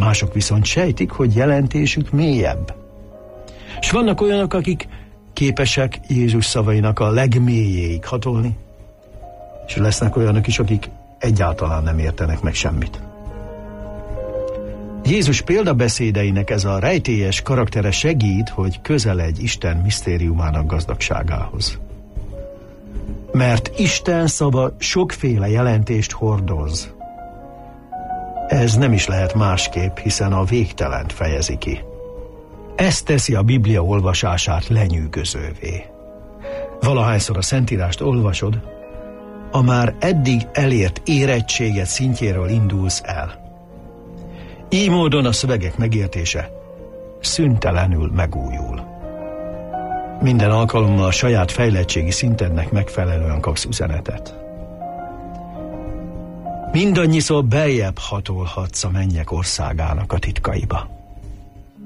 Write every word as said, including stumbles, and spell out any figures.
Mások viszont sejtik, hogy jelentésük mélyebb. És vannak olyanok, akik képesek Jézus szavainak a legmélyéig hatolni, és lesznek olyanok is, akik egyáltalán nem értenek meg semmit. Jézus példabeszédeinek ez a rejtélyes karaktere segít, hogy közeledj Isten misztériumának gazdagságához. Mert Isten szava sokféle jelentést hordoz. Ez nem is lehet másképp, hiszen a végtelent fejezi ki. Ez teszi a Biblia olvasását lenyűgözővé. Valahányszor a Szentírást olvasod, a már eddig elért érettséget szintjéről indulsz el. Így módon a szövegek megértése szüntelenül megújul. Minden alkalommal a saját fejlettségi szintednek megfelelően kapsz üzenetet. Mindannyiszor beljebb hatolhatsz a mennyek országának a titkaiba.